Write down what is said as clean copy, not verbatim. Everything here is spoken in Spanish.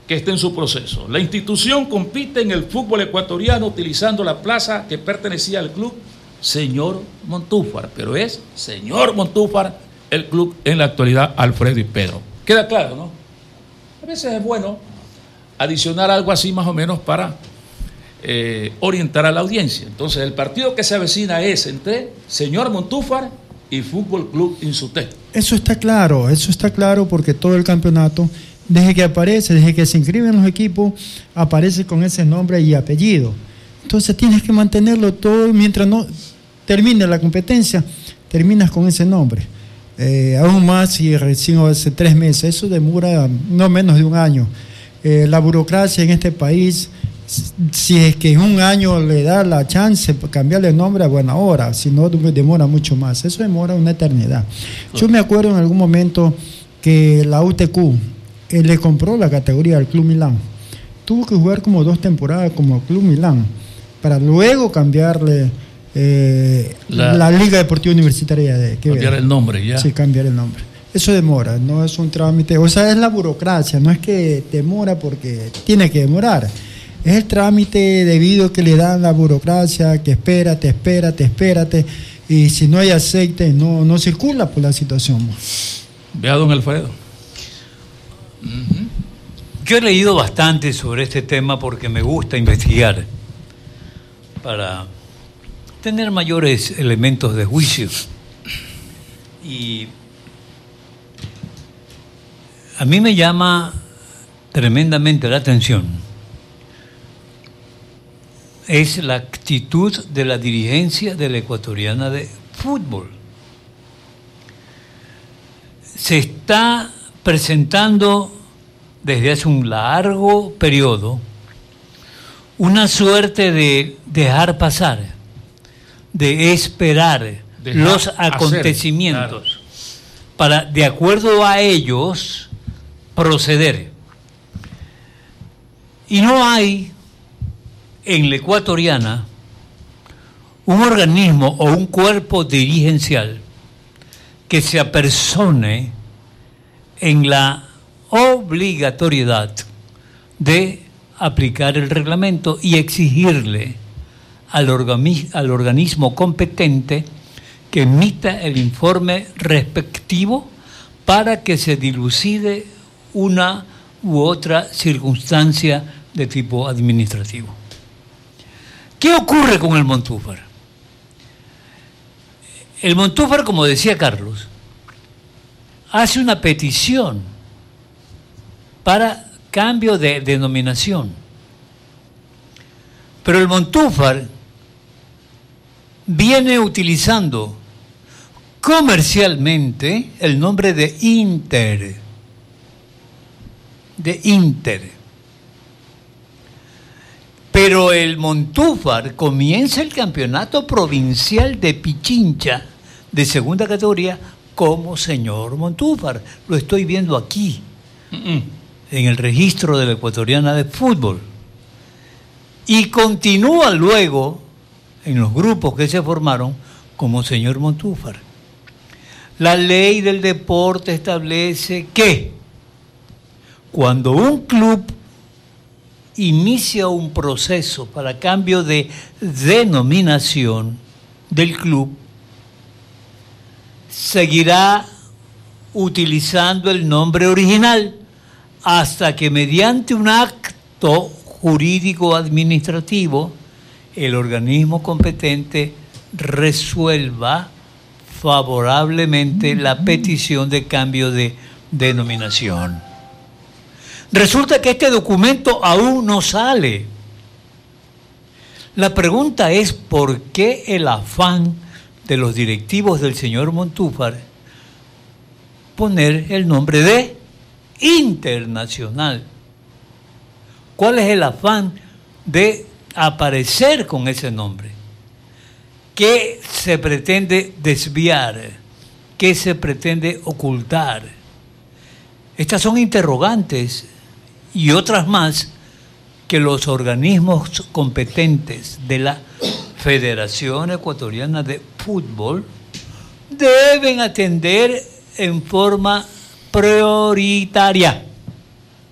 que está en su proceso. La institución compite en el fútbol ecuatoriano utilizando la plaza que pertenecía al club Señor Montúfar, pero es Señor Montúfar el club en la actualidad, Alfredo y Pedro. Queda claro, ¿no? A veces es bueno adicionar algo así más o menos para orientar a la audiencia. Entonces, el partido que se avecina es entre Señor Montúfar y Fútbol Club Insuté. Eso está claro porque todo el campeonato, desde que aparece, desde que se inscriben los equipos, aparece con ese nombre y apellido. Entonces tienes que mantenerlo todo mientras no termine la competencia, terminas con ese nombre. Aún más si recién hace 3 meses, eso demora no menos de un año. La burocracia en este país, si es que en un año le da la chance de cambiarle el nombre a buena hora, si no demora mucho más, eso demora una eternidad. Yo me acuerdo en algún momento que la UTQ le compró la categoría al Club Milán, tuvo que jugar como 2 temporadas como Club Milán para luego cambiarle la Liga Deportiva Universitaria de Quevedo. Cambiar el nombre ya. Sí, cambiar el nombre. Eso demora, no es un trámite, o sea, es la burocracia, no es que demora porque tiene que demorar. Es el trámite debido que le dan la burocracia, que espérate, y si no hay aceite no circula por la situación. Vea, don Alfredo. Yo he leído bastante sobre este tema porque me gusta investigar para tener mayores elementos de juicio. Y a mí me llama tremendamente la atención es la actitud de la dirigencia de la Ecuatoriana de Fútbol. Se está presentando desde hace un largo periodo una suerte de dejar pasar, de esperar los acontecimientos, claro, para, de acuerdo a ellos, proceder. Y no hay en la Ecuatoriana un organismo o un cuerpo dirigencial que se apersone en la obligatoriedad de aplicar el reglamento y exigirle al organismo competente que emita el informe respectivo para que se dilucide una u otra circunstancia de tipo administrativo. ¿Qué ocurre con el Montúfar? El Montúfar, como decía Carlos, hace una petición para cambio de denominación. Pero el Montúfar viene utilizando comercialmente el nombre de Inter. Pero el Montúfar comienza el campeonato provincial de Pichincha de segunda categoría como señor Montúfar. Lo estoy viendo aquí, en el registro de la Ecuatoriana de Fútbol. Y continúa luego en los grupos que se formaron como señor Montúfar. La ley del deporte establece que cuando un club inicia un proceso para cambio de denominación del club, seguirá utilizando el nombre original hasta que mediante un acto jurídico administrativo el organismo competente resuelva favorablemente la petición de cambio de denominación. Resulta que este documento aún no sale. La pregunta es ¿por qué el afán de los directivos del señor Montúfar poner el nombre de Internacional? ¿Cuál es el afán de aparecer con ese nombre? ¿Qué se pretende desviar? ¿Qué se pretende ocultar? Estas son interrogantes y otras más que los organismos competentes de la Federación Ecuatoriana de Fútbol deben atender en forma prioritaria.